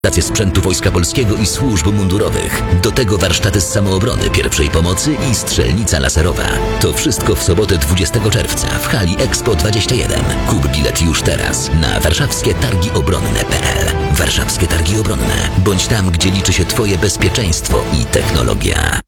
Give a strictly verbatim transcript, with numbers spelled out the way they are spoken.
Stacje sprzętu Wojska Polskiego i służb mundurowych. Do tego warsztaty z samoobrony, pierwszej pomocy i strzelnica laserowa. To wszystko w sobotę dwudziestego czerwca w hali Expo dwadzieścia jeden. Kup bilet już teraz na warszawskie targi obronne kropka p l. Warszawskie Targi Obronne. Bądź tam, gdzie liczy się Twoje bezpieczeństwo i technologia.